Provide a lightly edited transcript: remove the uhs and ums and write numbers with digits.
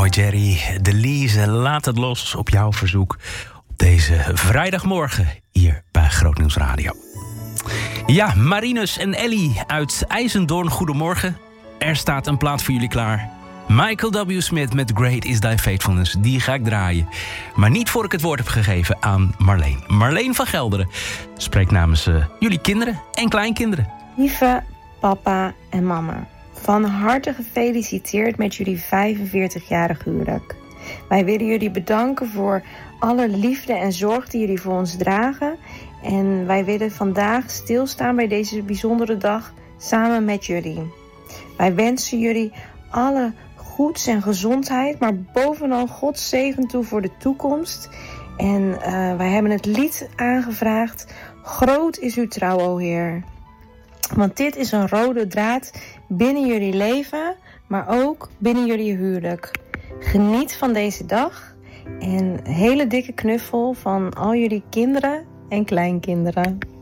Jerry de Lize, laat het los op jouw verzoek op deze vrijdagmorgen hier bij Grootnieuws Radio. Ja, Marinus en Ellie uit IJzendoorn, goedemorgen. Er staat een plaat voor jullie klaar. Michael W. Smith met Great Is Thy Faithfulness, die ga ik draaien. Maar niet voor ik het woord heb gegeven aan Marleen. Marleen van Gelderen spreekt namens jullie kinderen en kleinkinderen. Lieve papa en mama, van harte gefeliciteerd met jullie 45-jarig huwelijk. Wij willen jullie bedanken voor alle liefde en zorg die jullie voor ons dragen. En wij willen vandaag stilstaan bij deze bijzondere dag samen met jullie. Wij wensen jullie alle goeds en gezondheid, maar bovenal Gods zegen toe voor de toekomst. En wij hebben het lied aangevraagd. Groot is uw trouw, o Heer. Want dit is een rode draad binnen jullie leven, maar ook binnen jullie huwelijk. Geniet van deze dag en een hele dikke knuffel van al jullie kinderen en kleinkinderen.